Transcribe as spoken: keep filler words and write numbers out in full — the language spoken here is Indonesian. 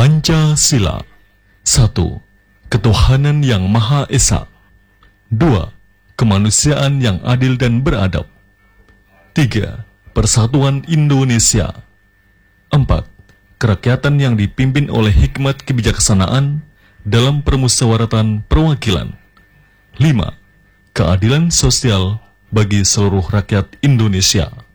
Pancasila. Satu, ketuhanan yang Maha Esa. Dua, kemanusiaan yang adil dan beradab. Tiga, persatuan Indonesia. Empat, kerakyatan yang dipimpin oleh hikmat kebijaksanaan dalam permusyawaratan perwakilan. Lima, keadilan sosial bagi seluruh rakyat Indonesia.